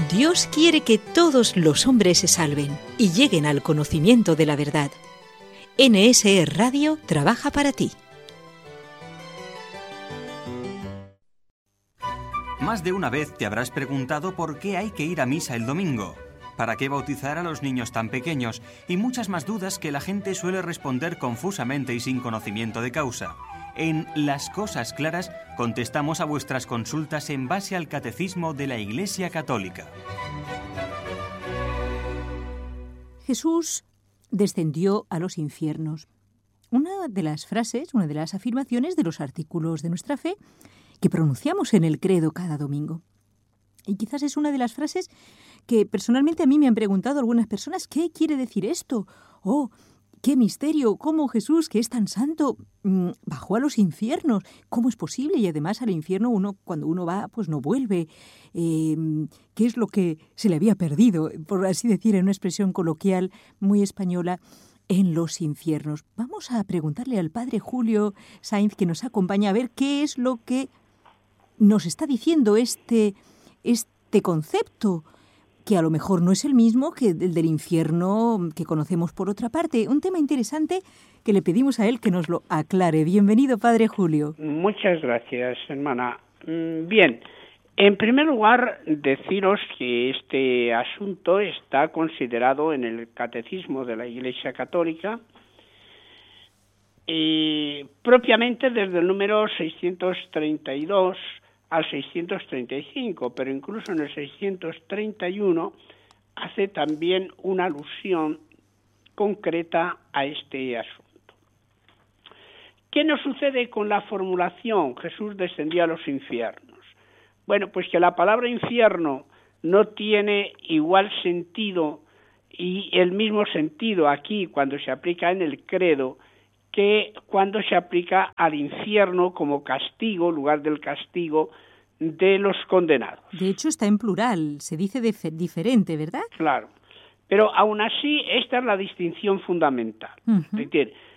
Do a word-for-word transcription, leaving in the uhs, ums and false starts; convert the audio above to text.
Dios quiere que todos los hombres se salven y lleguen al conocimiento de la verdad. N S E Radio trabaja para ti. Más de una vez te habrás preguntado por qué hay que ir a misa el domingo, para qué bautizar a los niños tan pequeños y muchas más dudas que la gente suele responder confusamente y sin conocimiento de causa. En Las Cosas Claras contestamos a vuestras consultas en base al Catecismo de la Iglesia Católica. Jesús descendió a los infiernos. Una de las frases, una de las afirmaciones de los artículos de nuestra fe que pronunciamos en el credo cada domingo. Y quizás es una de las frases que personalmente a mí me han preguntado algunas personas, ¿qué quiere decir esto? Oh, qué misterio, cómo Jesús, que es tan santo, bajó a los infiernos. ¿Cómo es posible? Y además al infierno uno, cuando uno va, pues no vuelve. Eh, ¿Qué es lo que se le había perdido? Por así decir, en una expresión coloquial muy española, en los infiernos. Vamos a preguntarle al padre Julio Sainz, que nos acompaña, a ver qué es lo que nos está diciendo este, este concepto, que a lo mejor no es el mismo que el del infierno que conocemos por otra parte. Un tema interesante que le pedimos a él que nos lo aclare. Bienvenido, padre Julio. Muchas gracias, hermana. Bien, en primer lugar, deciros que este asunto está considerado en el Catecismo de la Iglesia Católica, y propiamente desde el número seiscientos treinta y dos al seiscientos treinta y cinco, pero incluso en el seiscientos treinta y uno hace también una alusión concreta a este asunto. ¿Qué nos sucede con la formulación Jesús descendió a los infiernos? Bueno, pues que la palabra infierno no tiene igual sentido y el mismo sentido aquí cuando se aplica en el credo que cuando se aplica al infierno como castigo, lugar del castigo de los condenados. De hecho está en plural, se dice dif- diferente, ¿verdad? Claro, pero aún así esta es la distinción fundamental. Uh-huh. Es decir,